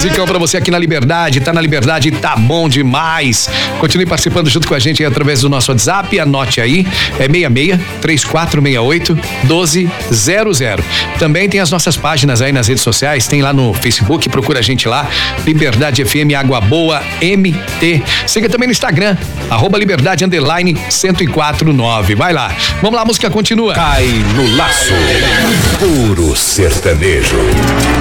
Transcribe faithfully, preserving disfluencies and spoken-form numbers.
musicão pra você aqui na Liberdade. Tá na Liberdade, tá bom demais. Continue participando junto com a gente aí através do nosso WhatsApp. Anote aí, é seis seis, três quatro seis oito, um dois zero zero. Também tem as nossas páginas aí nas redes sociais, tem lá no Facebook, procura a gente lá, Liberdade F M Água Boa M T. Siga também no Instagram, arroba Liberdade Underline cento e quatro nove. Vai lá. Vamos lá, a música continua. Cai no laço. Puro sertanejo.